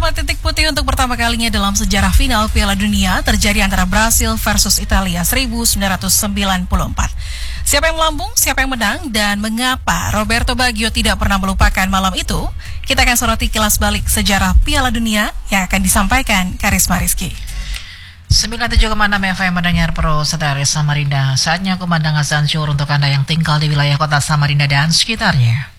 Saudara, titik putih untuk pertama kalinya dalam sejarah final Piala Dunia terjadi antara Brasil versus Italia 1994. Siapa yang melambung, siapa yang menang, dan mengapa Roberto Baggio tidak pernah melupakan malam itu? Kita akan soroti kilas balik sejarah Piala Dunia yang akan disampaikan Karisma Rizky. 97,6 FM mendengar Pro Saudara Samarinda. Saatnya kumandang azan syukur untuk Anda yang tinggal di wilayah kota Samarinda dan sekitarnya.